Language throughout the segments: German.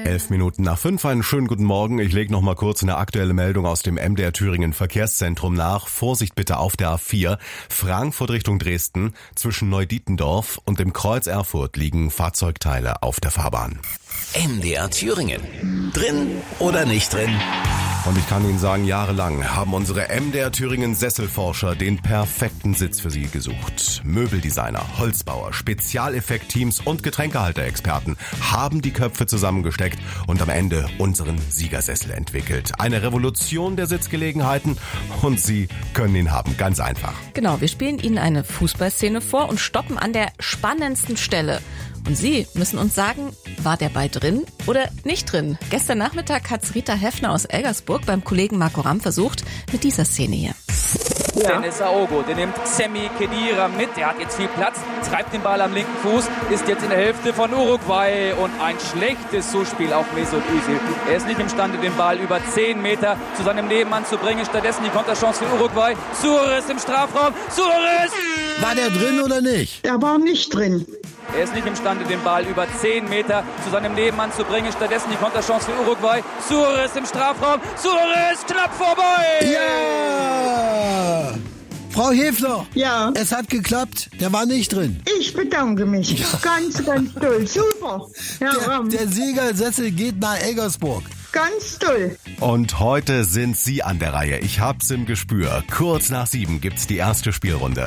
11:05, einen schönen guten Morgen. Ich lege noch mal kurz eine aktuelle Meldung aus dem MDR Thüringen Verkehrszentrum nach. Vorsicht bitte auf der A4, Frankfurt Richtung Dresden. Zwischen Neudietendorf und dem Kreuz Erfurt liegen Fahrzeugteile auf der Fahrbahn. MDR Thüringen. Drin oder nicht drin? Und ich kann Ihnen sagen, jahrelang haben unsere MDR Thüringen Sesselforscher den perfekten Sitz für Sie gesucht. Möbeldesigner, Holzbauer, Spezialeffektteams und Getränkehalterexperten haben die Köpfe zusammengesteckt und am Ende unseren Siegersessel entwickelt. Eine Revolution der Sitzgelegenheiten und Sie können ihn haben, ganz einfach. Genau, wir spielen Ihnen eine Fußballszene vor und stoppen an der spannendsten Stelle. Und Sie müssen uns sagen, war der Ball drin oder nicht drin? Gestern Nachmittag hat's Rita Heffner aus Elgersburg beim Kollegen Marco Ramm versucht mit dieser Szene hier. Ja. Dennis Aogo, der nimmt Sammy Khedira mit, der hat jetzt viel Platz, treibt den Ball am linken Fuß, ist jetzt in der Hälfte von Uruguay und ein schlechtes Zuspiel auf Mesut Özil. Er ist nicht imstande, den Ball über 10 Meter zu seinem Nebenmann zu bringen, stattdessen die Konterchance für Uruguay. Suarez im Strafraum, Suarez! War der drin oder nicht? Der war nicht drin. Er ist nicht imstande, den Ball über 10 Meter zu seinem Nebenmann zu bringen. Stattdessen die Konterchance für Uruguay. Suarez im Strafraum. Suarez knapp vorbei. Ja! Frau Heffner. Ja. Es hat geklappt. Der war nicht drin. Ich bedanke mich. Ja. Ganz, ganz toll. Super. Der Siegersessel geht nach Elgersburg. Ganz toll. Und heute sind Sie an der Reihe. Ich hab's im Gespür. Kurz nach 7 gibt's die erste Spielrunde.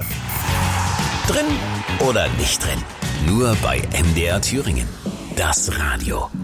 Drin oder nicht drin? Nur bei MDR Thüringen. Das Radio.